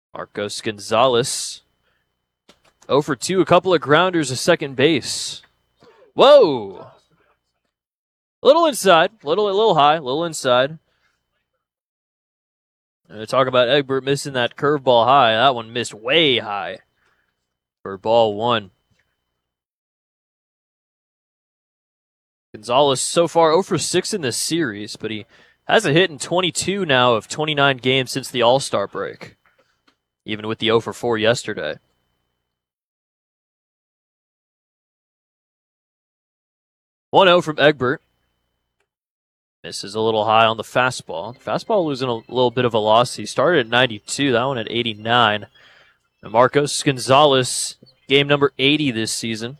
Marcos Gonzalez. 0 for 2, a couple of grounders, a second base. Whoa! A little inside, a little high, a little inside. Talk about Egbert missing that curveball high. That one missed way high for ball one. Gonzalez so far 0 for 6 in this series, but he has a hit in 22 now of 29 games since the All-Star break, even with the 0 for 4 yesterday. 1-0 from Egbert. Misses a little high on the fastball. Fastball losing a little bit of velocity. Started at 92, that one at 89. And Marcos Gonzalez, game number 80 this season.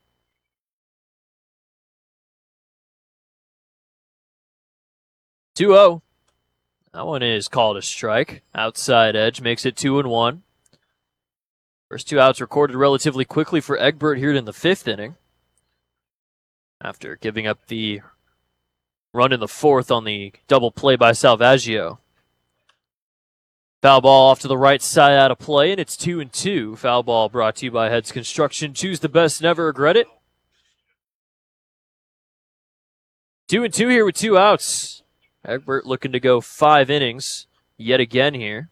Two-0. That one is called a strike. Outside edge makes it 2-1. First two outs recorded relatively quickly for Egbert here in the fifth inning, after giving up the run in the fourth on the double play by Salvaggio. Foul ball off to the right side out of play, and it's 2-2. Foul ball brought to you by Heads Construction. Choose the best, never regret it. 2-2 here with 2 outs. Egbert looking to go 5 innings yet again here.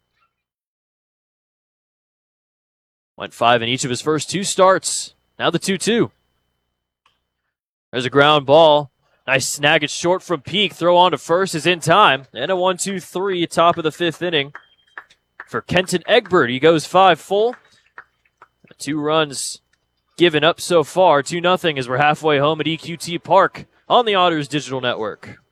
Went 5 in each of his first 2 starts. Now the 2-2. There's a ground ball. Nice snag it short from Peak. Throw on to first is in time. And a 1-2-3 top of the 5th inning for Kenton Egbert. He goes 5 full. 2 runs given up so far. 2-0 as we're halfway home at EQT Park on the Otters Digital Network.